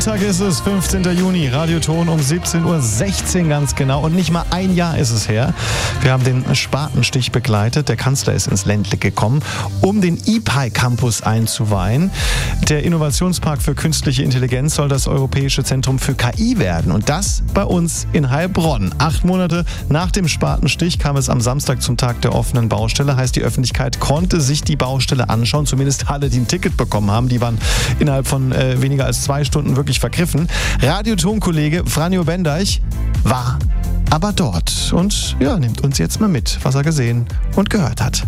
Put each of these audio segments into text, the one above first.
Montag ist es, 15. Juni, Radioton um 17.16 Uhr ganz genau. Und nicht mal ein Jahr ist es her. Wir haben den Spatenstich begleitet. Der Kanzler ist ins Ländle gekommen, um den IPI-Campus einzuweihen. Der Innovationspark für künstliche Intelligenz soll das Europäische Zentrum für KI werden. Und das bei uns in Heilbronn. 8 Monate nach dem Spatenstich kam es am Samstag zum Tag der offenen Baustelle. Heißt, die Öffentlichkeit konnte sich die Baustelle anschauen. Zumindest alle, die ein Ticket bekommen haben. Die waren innerhalb von weniger als 2 Stunden wirklich vergriffen. Radioton-Kollege Franjo Bendeich war aber dort und ja, nimmt uns jetzt mal mit, was er gesehen und gehört hat.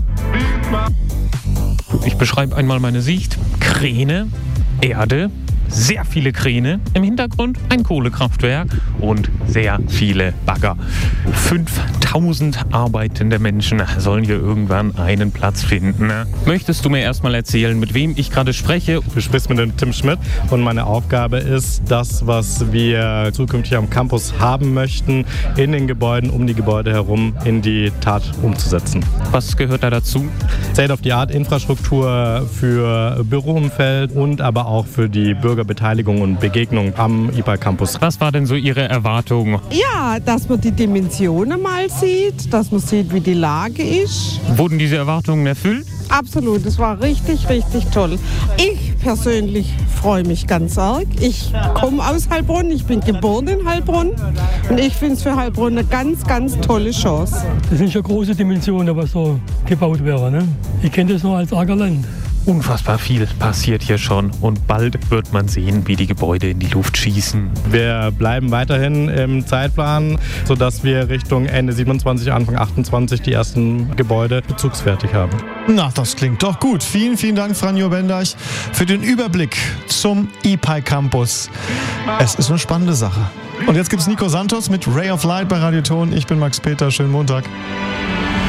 Ich beschreibe einmal meine Sicht. Kräne, Erde, sehr viele Kräne, im Hintergrund ein Kohlekraftwerk und sehr viele Bagger. 5000 arbeitende Menschen sollen hier irgendwann einen Platz finden. Möchtest du mir erstmal erzählen, mit wem ich gerade spreche? Du sprichst mit dem Tim Schmidt und meine Aufgabe ist, das, was wir zukünftig am Campus haben möchten, in den Gebäuden, um die Gebäude herum, in die Tat umzusetzen. Was gehört da dazu? State-of-the-Art-Infrastruktur für Büroumfeld und aber auch für die Bürgerbeteiligung und Begegnung am IPI-Campus. Was war denn so Ihre Erwartung? Ja, dass man die Dimensionen mal sieht, dass man sieht, wie die Lage ist. Wurden diese Erwartungen erfüllt? Absolut, es war richtig, richtig toll. Ich persönlich freue mich ganz arg. Ich komme aus Heilbronn, ich bin geboren in Heilbronn und ich finde es für Heilbronn eine ganz, ganz tolle Chance. Das sind schon große Dimensionen, was so gebaut wäre. Ne? Ich kenne das noch als Ackerland. Unfassbar viel passiert hier schon und bald wird man sehen, wie die Gebäude in die Luft schießen. Wir bleiben weiterhin im Zeitplan, sodass wir Richtung Ende 27, Anfang 28 die ersten Gebäude bezugsfertig haben. Na, das klingt doch gut. Vielen, vielen Dank, Franjo Bendeich, für den Überblick zum IPI-Campus. Es ist eine spannende Sache. Und jetzt gibt's Nico Santos mit Ray of Light bei Radioton. Ich bin Max Peter. Schönen Montag.